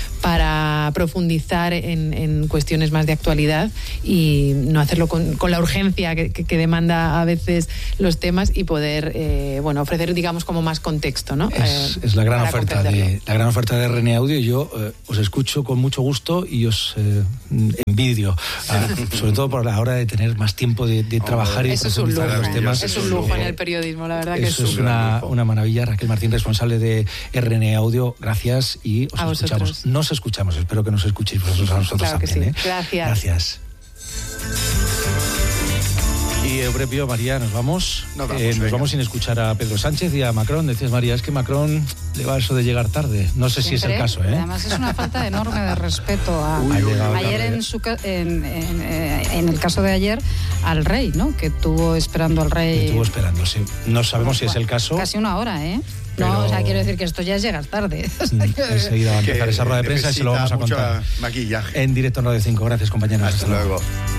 profundizar en cuestiones más de actualidad y no hacerlo con la urgencia que demanda a veces los temas, y poder ofrecer, digamos, como más contexto, ¿no? Es la gran oferta de RNA Audio. Yo os escucho con mucho gusto y os envidio, sobre todo por la hora de tener más tiempo de trabajar y profundizar en los temas. Es un lujo en el periodismo, la verdad que eso es una maravilla. Raquel Martín, responsable de RNA Audio, gracias, y os escuchamos. Nos escuchamos, espero que nos escuchéis vosotros a nosotros claro también. Que sí. Gracias. Y Eupepio, María, nos vamos sin escuchar a Pedro Sánchez y a Macron. Decías, María, es que Macron le va eso de llegar tarde. No sé si es el caso, ¿eh? Además es una falta enorme de respeto ayer en el caso de ayer al rey, ¿no? Que estuvo esperando al rey. Estuvo esperando, sí. No sabemos si es el caso. Casi una hora, ¿eh? No, pero... o sea, quiero decir que esto ya es llegar tarde. Enseguida va a empezar esa rueda de prensa y se lo vamos a contar. Maquillaje. En directo en Radio 5. Gracias, compañeros. Hasta luego.